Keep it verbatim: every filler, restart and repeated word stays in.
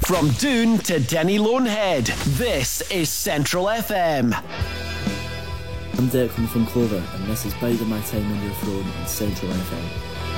From Doon to Denny Lonehead, this is Central F M. I'm Declan from Clover, and this is Biding My Time on Your Throne on Central F M.